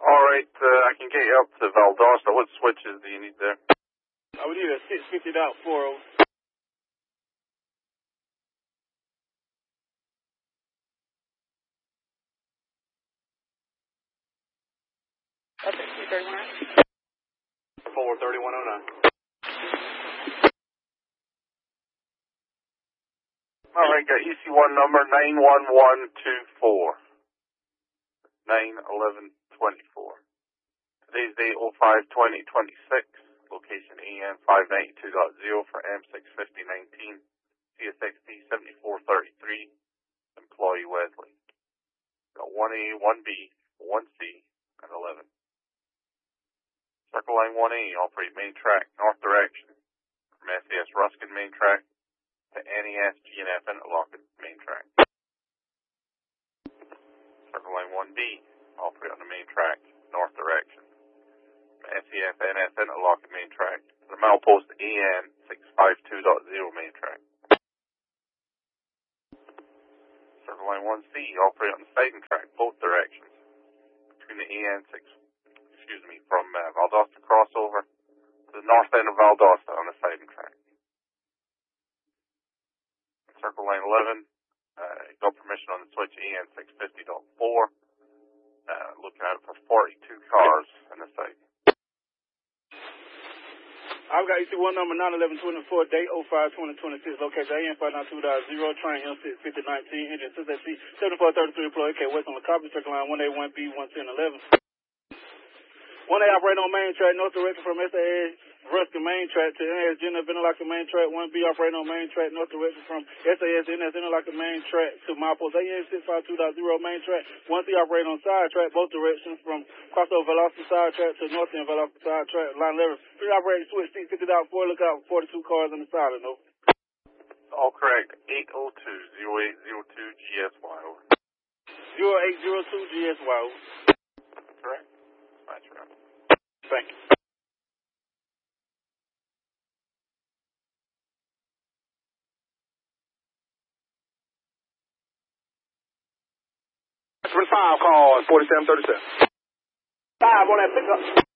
Alright, I can get you up to Valdosta. What switches do you need there? I would need a 650.40. Okay, 33109. 43109. Alright, got EC1 number 91124. 91124. Today's date 05/20/26. Location AN 592.0 for M65019. CSXT 7433. Employee Wesley. Got 1A, 1B, 1C, and 11. Circle line 1A, operate main track, north direction. From SAS Ruskin main track to NES GNF Interlochen main track. Circle line 1B, operate on the main track, north direction. From SAS NS Interlochen main track to the milepost AN 652.0 main track. Circle line 1C, operate on the siding track, both directions. Between the from Valdosta crossover to the north end of Valdosta on the siding track. Circle line 11, got permission on the switch AN 650.4. Looking out for 42 cars in the site. I've got EC1 number 91124, date 05/20/26, location AN 592.0, train M65019, engine 6AC 7433, employee K West on the copy, circle line 1A, 1B, 110, 11. 1A operating on main track, north direction from SAS Ruskin main track to NS GNF Interlochen main track. 1B operating on main track, north direction from SAS NS Interlochen main track to milepost AN 652.0 main track. 1C operating on side track, both directions from crossover Velocity side track to north end Velocity side track. Line 11. 3 operating switch 650.4, look out for 42 cars on the side, no? All correct. 802-0802 GSY, over. 0802 GSY, over. Correct. That's right. Thank you. That's 5 call 4737. 5 on that pickup.